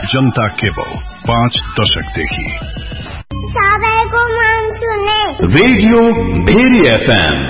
जनता cable 5 दशकदेखि सबैको मन सुने रेडियो भेरी एफएम।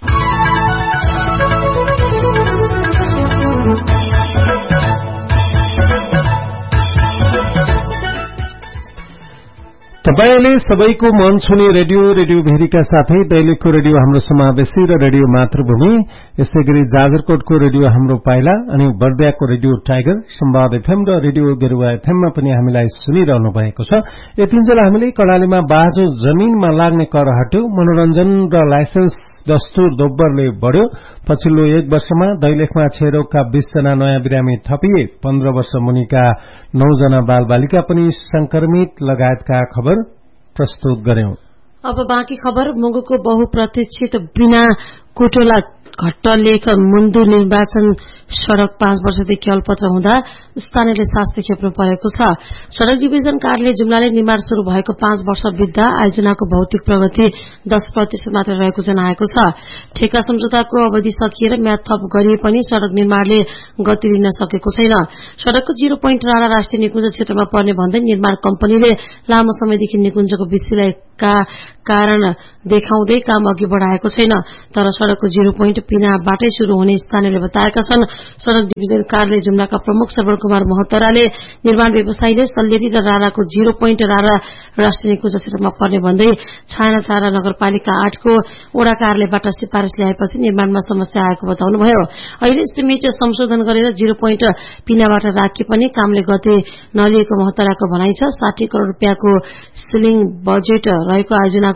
तपाईले सबैको मन छुने रेडियो भेरीका साथै दैलेखको रेडियो हाम्रो समावेशी र रेडियो मातृभूमि, यसैगरी जाजरकोटको रेडियो हाम्रो पाइला अनि बर्दियाको रेडियो टाइगर, संवाद एफएम र रेडियो गेरुवा एफएममा पनि हामीलाई सुनिरहनु भएको छ। यतिन्जेल हामीले कर्णालीमा बाँझो जमीनमा लाग्ने कर हट्यो, मनोरञ्जन र लाइसेन्स दस्तुर दोब्बरले बढ्यो। पछिल्लो 1 वर्षमा दैलेखमा क्षयरोगका 20 जना नयाँ बिरामी थपिए। 15 वर्ष मुनिका 9 जना बालबालिका पनि संक्रमित लगायतका खबर प्रस्तुत गर्यौं। अब बाँकी खबर। मुगुको बहुप्रतीक्षित बिना कोटोला घट्ट लेख मुन्दु निर्वाचन सड़क 5 वर्षदेखि अल्पत्र हुँदा स्थानीयले शास्ति खेप्नु परेको छ। सड़क डिभिजन कार्यालय जुम्लाले निर्माण शुरू भएको 5 वर्ष बित्दा आयोजनाको भौतिक प्रगति 10% मात्र रहेको जनाएको छ। ठेका सम्झौताको अवधि सकिएर म्याद थप गरिए पनि सड़क निर्माणले गति लिन सकेको छैन। सड़कको 0 पोइन्ट राणा राष्ट्रिय निकुञ्ज क्षेत्रमा पर्ने भन्दै निर्माण कम्पनीले लामो समयदेखि निकुञ्जको विषयका कारण देखाउँदै काम अघि बढ़ाएको छैन। तर सड़कको 0 पोइन्ट पिनाबाटै शुरू हुने स्थानीयले बताएका छन्। सड़क डिभिजन कार्यालय जुम्लाका प्रमुख श्रवण कुमार महतराले निर्माण व्यवसायीले सल्लेरी र राणाको 0 पोइन्ट राणा राष्ट्रिय निकुञ्ज क्षेत्रमा पर्ने भन्दै छायाटारा नगरपालिका 8 को वडा कार्यालयबाट सिफारिश ल्याएपछि निर्माणमा समस्या आएको बताउनुभयो। अहिले एस्टिमेट संशोधन गरेर 0 पोइन्ट पिनाबाट राखिए पनि कामले गति नलिएको महतराको भनाइ छ। 60 करोड़ रूपियाँको सिलिङ बजेट रहेको आयोजनाको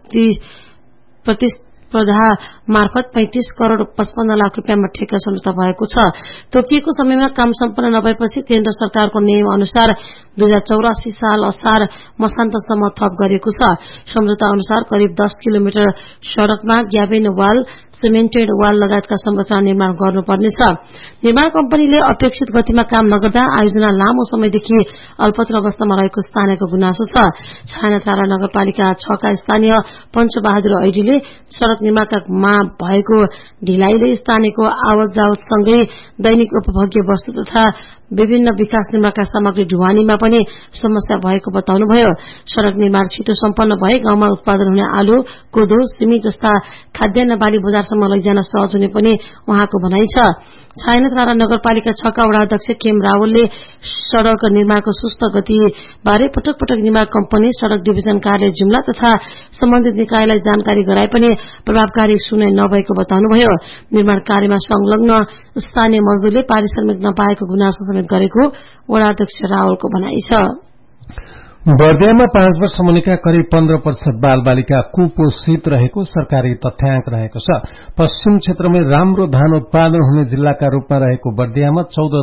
प्रतिस्पर्धा मार्फत 35 करोड़ 55 लाख रूपियाँमा ठेक्का सम्झौता भएको छ। तोकिएको समयमा काम सम्पन्न नभएपछि केन्द्र सरकारको नियम अनुसार 2084 साल असार मसान्तसम्म थप गरिएको छ। सम्झौता अनुसार करिब 10 किलोमिटर सड़कमा ग्याबिन वाल, सिमेन्टेड वाल लगायतका संरचना निर्माण गर्नुपर्नेछ। निर्माण कम्पनीले अपेक्षित गतिमा काम नगर्दा आयोजना लामो समयदेखि अल्पत्र अवस्थामा रहेको स्थानीयको गुनासो छ। छायाटारा नगरपालिका 6 का स्थानीय पञ्चबहादुर ऐडीले सड़क निर्माणमा भएको ढिलाइले स्थानीयको आवत जावत सँगै दैनिक उपभोग्य वस्तु तथा विभिन्न विकास निर्माणका सामग्री ढुवानीमा पनि समस्या भएको बताउनुभयो। सड़क निर्माण छिटो सम्पन्न भए गाउँमा उत्पादन हुने आलु, कोदो, सिमी जस्ता खाद्यान्न बाली बजारसम्म लैजान सहज हुने पनि उहाँको भनाइ छ। छायाटारा नगरपालिका 6 का वडा अध्यक्ष केम रावलले सड़क निर्माणको सुस्त गति बारे पटक पटक निर्माण कम्पनी, सड़क डिभिजन कार्यालय जुम्ला तथा सम्बन्धित निकायलाई जानकारी गराए पनि प्रभावकारी सुनाइ नभएको बताउनुभयो। निर्माण कार्यमा संलग्न स्थानीय मजदूरले पारिश्रमिक नपाएको गुनासो समेत गरेको वडा अध्यक्ष रावलको भनाइ छ। बर्दियामा 5 वर्ष मुनिका करिब 15% बालबालिका कुपोषित रहेको सरकारी तथ्याङ्क रहेको छ। पश्चिम क्षेत्रमै राम्रो धान उत्पादन हुने जिल्लाका रूपमा रहेको बर्दियामा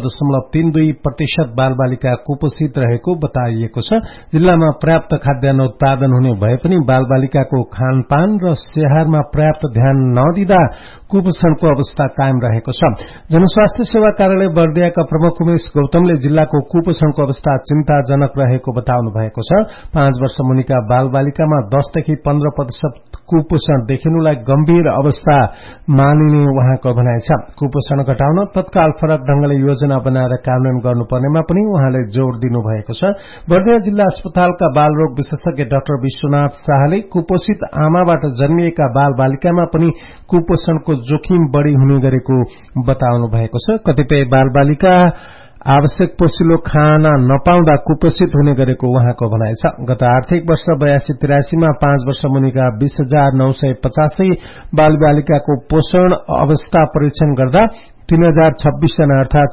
14.32% बालबालिका कुपोषित रहेको बताइएको छ। जिल्लामा पर्याप्त खाद्यान्न उत्पादन हुने भए पनि बालबालिकाको खानपान र स्याहारमा पर्याप्त ध्यान नदिँदा कुपोषणको अवस्था कायम रहेको छ। जनस्वास्थ्य सेवा कार्यालय बर्दियाका प्रमुख उमेश गौतमले जिल्लाको कुपोषणको अवस्था चिन्ताजनक रहेको बताउनु भएको छ। 5 वर्ष मुनिका बालबालिकामा 10 देखि 15% कुपोषण देखिनुलाई गम्भीर अवस्था मानिने उहाँको भनाइ छ। कुपोषण घटाउन तत्काल फरक ढंगले योजना बनाएर कार्यान्वयन गर्नुपर्नेमा पनि उहाँले जोड़ दिनु भएको छ। बर्दिया जिल्ला अस्पतालका बालरोग विशेषज्ञ डाक्टर विश्वनाथ शाहले कुपोषित आमाबाट जन्मिएका बालबालिकामा पनि कुपोषणको जोखिम बढ़ी हुने गरेको बताउनु भएको छ। कतिपय बालबालिका आवश्यक पोषिलो खाना नपाउँदा कुपोषित हुने गरेको उहाँको भनाइ छ। गत आर्थिक वर्ष 82-83 मा 5 वर्ष मुनिका 20,985 बालबालिकाको पोषण अवस्था परीक्षण गर्दा 3026 जना अर्थात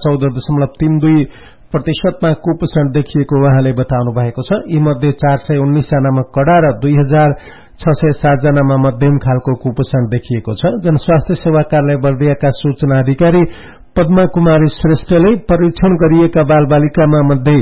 14.32% मा कुपोषण देखिएको उहाँले बताउनु भएको छ। यी मध्ये 419 जनामा कडा र 2607 जनामा मध्यम खालको कुपोषण देखिएको छ। जनस्वास्थ्य सेवा कार्यालय बर्दियाका सूचना अधिकारी पद्मा कुमारी श्रेष्ठले परीक्षण गरिएका बालबालिकामा मध्ये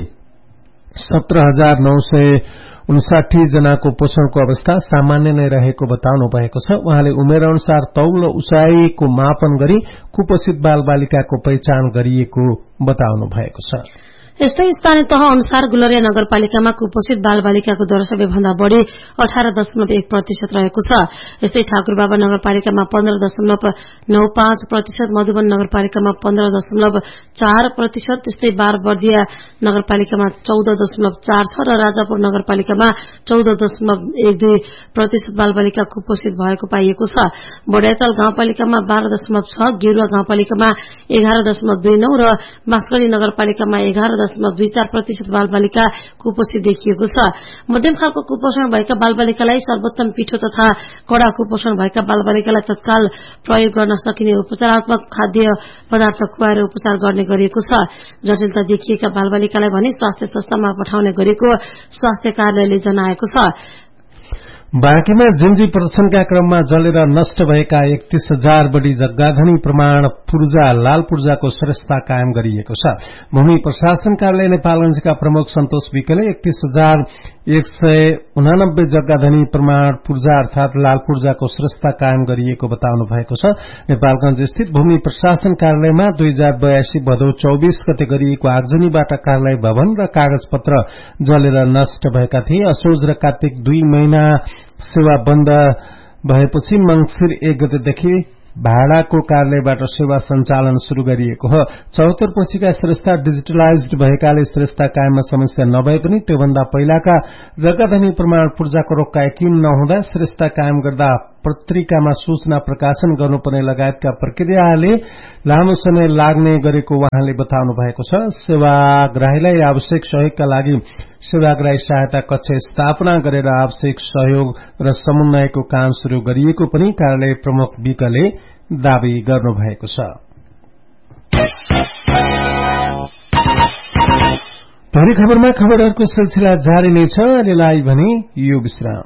17,959 जनाको पोषणको अवस्था सामान्य नै रहेको बताउनु भएको छ। उहाँले उमेर अनुसार तौल उचाइको मापन गरी कुपोषित बालबालिकाको पहिचान गरिएको बताउनु भएको छ। यस्तै स्थानीय तह अनुसार गुलरिया नगरपालिकामा कुपोषित बालबालिकाको दर सबैभन्दा बढ़ी 18.1% रहेको छ। यस्तै ठाकुरबाबा नगरपालिकामा 15.95%, मधुबन नगरपालिकामा 15.4%, त्यस्तै बारबर्दिया नगरपालिकामा 14.4% छ र राजापुर नगरपालिकामा 14.12% बालबालिका कुपोषित भएको पाइएको छ। बडाइताल गाउँपालिकामा 12.6%, गेरुवा गाउँपालिकामा 11.29% र बाँसगढी नगरपालिकामा 11.24% बालबालिका कुपोषित देखिएको छ। मध्यम खालको कुपोषण भएका बालबालिकालाई सर्वोत्तम पिठो तथा कड़ा कुपोषण भएका बालबालिकालाई तत्काल प्रयोग गर्न सकिने उपचारात्मक खाद्य पदार्थ खुवाएर उपचार गर्ने गरिएको छ। जटिलता देखिएका बालबालिकालाई भने स्वास्थ्य संस्थामा पठाउने गरेको स्वास्थ्य कार्यालयले जनाएको छ। बाँकीमा जिन्जी प्रदर्शनका क्रममा जलेर नष्ट भएका 31,000 बढ़ी जग्गाधनी प्रमाण पूर्जा लाल पूर्जाको श्रेष्ठता कायम गरिएको छ। भूमि प्रशासन कार्यालय नेपालगंजका प्रमुख सन्तोष विकले 31,189 जग्गाधनी प्रमाण पूर्जा अर्थात लाल पूर्जाको श्रेष्ठता कायम गरिएको बताउनु भएको छ। नेपालगंज स्थित भूमि प्रशासन कार्यालयमा 2082 भदौ 24 गते गरिएको आगजनीबाट कार्यालय भवन र कागजपत्र जलेर नष्ट भएका थिए। असोज र कार्तिक 2 महिना सेवा बन्द भएपछि मंसिर 1 गतेदेखि भाडाको कार्यालयबाट सेवा सञ्चालन शुरू गरिएको हो। 74 पछिका श्रेष्ठता डिजिटलाइज्ड भएकाले श्रेष्ठता कायममा समस्या नभए पनि त्योभन्दा पहिलाका जग्गाधनी प्रमाण पूर्जाको रोक्का यकिन नहुँदा श्रेष्ठता कायम गर्दा पत्रिकामा सूचना प्रकाशन गर्नुपर्ने लगायतका प्रक्रियाले लामो समय लाग्ने गरेको उहाँले बताउनु भएको छ। सेवाग्राहीलाई आवश्यक सहयोगका लागि सेवाग्राही सहायता कक्ष स्थापना गरेर आवश्यक सहयोग र समन्वयको काम शुरू गरिएको पनि कार्यालय प्रमुख विकले दावी गर्नुभएको छ। भोलि खबरमा खबरहरूको सिलसिला जारी नै छ। अहिलेलाई भने यो विश्राम।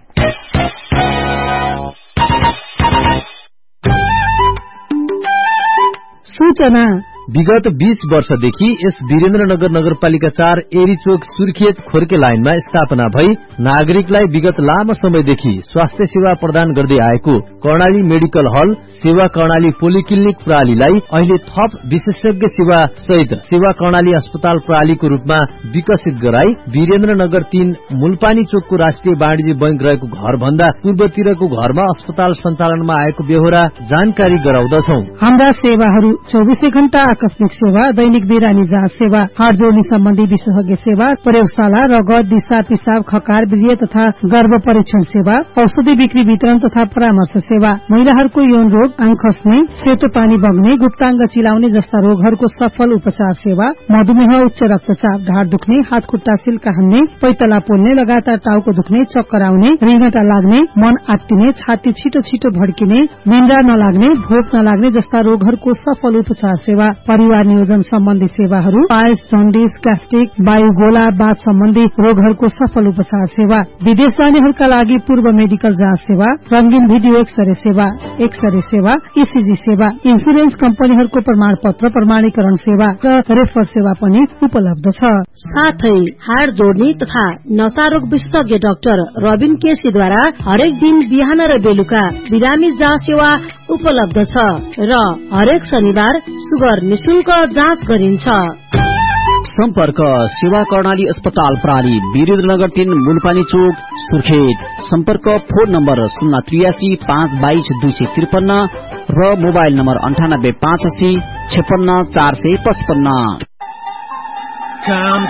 सूचना विगत 20 वर्षदेखि यस वीरेन्द्रनगर नगरपालिका 4 एरीचोक सुर्खेत खोर्के लाइनमा स्थापना भई नागरिकलाई विगत लामो समयदेखि स्वास्थ्य सेवा प्रदान गर्दै आएको कर्णाली मेडिकल हल सेवा कर्णाली पोलिक्लिनिक प्रणालीलाई अहिले थप विशेषज्ञ सेवा सहित सेवा कर्णाली अस्पताल प्रणालीको रूपमा विकसित गराई वीरेन्द्रनगर 3 मूलपानी चोकको राष्ट्रिय वाणिज्य बैंक रहेको घर भन्दा पूर्वतिरको घरमा अस्पताल सञ्चालनमा आएको बेहोरा जानकारी गराउँदछौ। हाम्रा सेवाहरू 24 घण्टा आकस्मिक सेवा, दैनिक बिरामी जाँच सेवा, हाड जोड्ने सम्बन्धी विशेषज्ञ सेवा, प्रयोगशाला, रगत, दिशा, पिसाब, खकार, वीर्य तथा गर्भ परीक्षण सेवा, औषधि बिक्री वितरण तथा परामर्श सेवा, महिलाहरूको यौन रोग, आँख खस्ने, सेतो पानी बग्ने, गुप्ताङ्ग चिलाउने जस्ता रोगहरूको सफल उपचार सेवा, मधुमेह, उच्च रक्तचाप, ढाड दुख्ने, हात खुट्टा सिल्का हान्ने, पैतला पोल्ने, लगातार टाउको दुख्ने, चक्कर आउने, रिङ्गटा लाग्ने, मन आत्तिने, छाती छिटो छिटो भड्किने, निन्द्रा नलाग्ने, भोक नलाग्ने जस्ता रोगहरूको सफल उपचार सेवा, परिवार नियोजन सम्बन्धी सेवाहरू, पायस, जन्डिस, ग्यास्ट्रिक, वायुगोला, बाथ सम्बन्धी रोगहरूको सफल उपचार सेवा, विदेश जानेहरूका लागि पूर्व मेडिकल जाँच सेवा, रंगीन भिडियो एक्सरे सेवा, ईसीजी सेवा, इन्सुरेन्स कम्पनीहरूको प्रमाण पत्र प्रमाणीकरण सेवा र रेफर सेवा पनि उपलब्ध छ। साथै हाड जोड्ने तथा नशा रोग विशेषज्ञ डाक्टर रबिन केसीद्वारा हरेक दिन बिहान र बेलुका बिरामी जाँच सेवा उपलब्ध छ र हरेक शनिबार सुगर निशुल्क जाँच गरिन्छ। सम्पर्क सेवा कर्णाली अस्पताल प्रणाली वीरेन्द्रनगर 3 मूलपानी चोक सुर्खेत। सम्पर्क फोन नम्बर 083 522 253 र मोबाइल नम्बर 98 85 56 455। काम